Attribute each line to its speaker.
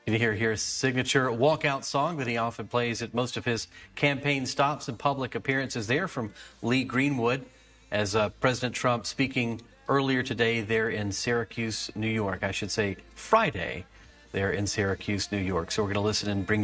Speaker 1: You hear his signature walkout song that he often plays at most of his campaign stops and public appearances there from Lee Greenwood as President Trump speaking earlier today there in Syracuse, New York. I should say Friday there in Syracuse, New York. So we're going to listen and bring you